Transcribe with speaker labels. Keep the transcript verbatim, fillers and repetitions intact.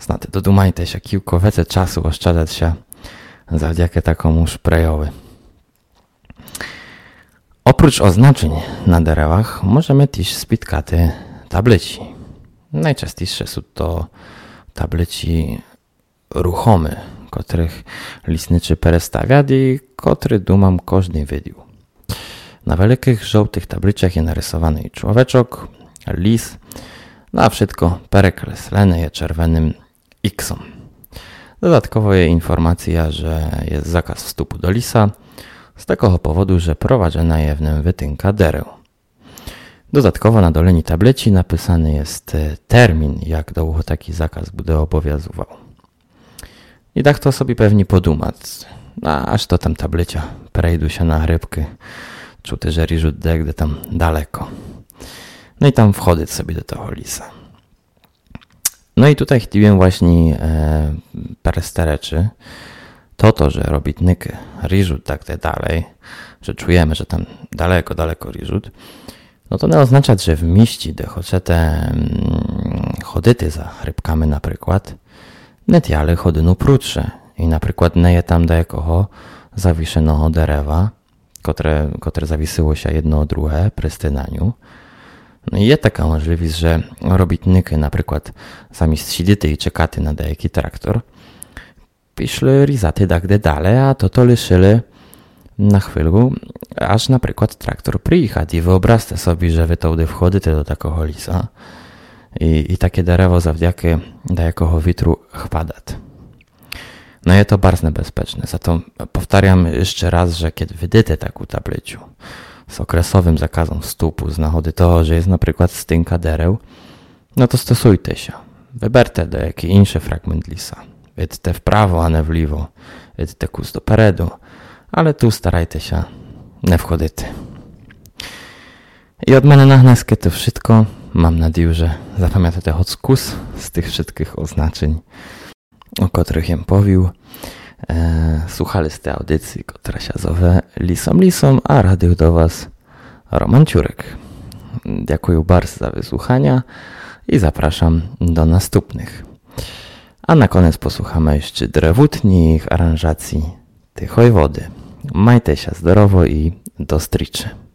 Speaker 1: Znate, dodumajte kілько веце часу ощадаться завдяки такому szprejowi. Oprócz oznaczeń na derewach możemy też spotkać tablici. Najczęstsze są to tablici ruchome, których lisniczy perestawia i które dumam każdy widział. Na wielkich żółtych tablicach jest narysowany człowieczok, lis, no a wszystko perekreslone jest czerwonym X-om. Dodatkowo jest informacja, że jest zakaz wstupu do lisa, z tego powodu, że prowadzona jest w nim wytynka dereł. Dodatkowo na doleni tablici napisany jest termin, jak długo taki zakaz będzie obowiązywał. I tak to sobie pewnie podumać, no, aż to tam tablicia przejdą się na rybki, czy też ryżut degde tam daleko. No i tam wchodzić sobie do tego lisa. No i tutaj chciałem właśnie e, perestereczy, to to, że robitnyki ryżut tak dalej, że czujemy, że tam daleko, daleko ryżut, no to nie oznacza, że w mieście, gdzie chcecie mm, chodyty za rybkami na przykład, nie tiale chodynu prócze i na przykład nie je tam dajekoho zawiszonego derewa, które, które zawisyło się jedno od drugie przy stynaniu. No i jest taka możliwość, że robitnyki na przykład zamiast siedzieć i czekać na dajeki traktor, piszli rizaty tak dalej, a to to liszyli na chwilę, aż na przykład traktor przyjechać i wyobraźcie sobie, że wy to wchodzicie do takiego lisa i, i takie derewo zawdzięki dajekoho witru chwadać. No jest to bardzo niebezpieczne. Za to powtarzam jeszcze raz, że kiedy wydycie taką tablicę z okresowym zakazem wstupu z nagody toho, że jest na przykład stynka dereł, no to stosujcie się. Wyberte do jaki inny fragment lisa. Idźcie w prawo, a nie w lewo. Idźcie kus do peredu, ale tu starajcie się nie wchodzić. I od mnie na dneskę to wszystko. Mam nadzieję, że zapamiętacie choć kus z tych wszystkich oznaczeń, o których jem powił. E, słuchali z tej audycji, która się zowie Lisom Lisom, a radił do was Roman Ciurek. Dziękuję bardzo za wysłuchania i zapraszam do następnych. A na koniec posłuchamy jeszcze drewutnich aranżacji Tychoj Wody. Majcie się zdrowo i do stryczy.